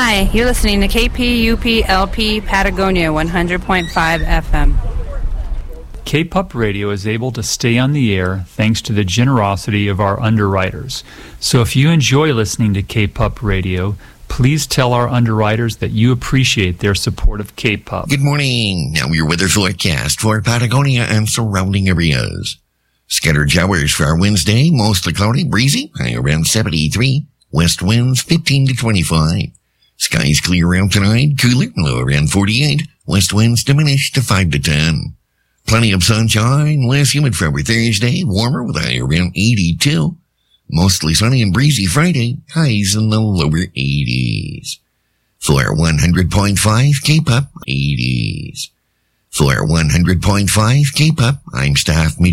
Hi, you're listening to KPUP-LP Patagonia 100.5 FM. K-Pup Radio is able to stay on the air thanks to the generosity of our underwriters. So if you enjoy listening to K-Pup Radio, please tell our underwriters that you appreciate their support of K-Pup. Good morning. Now your weather forecast for Patagonia and surrounding areas. Scattered showers for our Wednesday, mostly cloudy, breezy, high around 73. West winds 15 to 25. Skies clear out tonight, cooler, low around 48. West winds diminish to 5 to 10. Plenty of sunshine, less humid for our Thursday, warmer with a high around 82. Mostly sunny and breezy Friday, highs in the lower 80s. For 100.5 K-Pup, 80s. For 100.5 K-Pup, I'm staff meeting.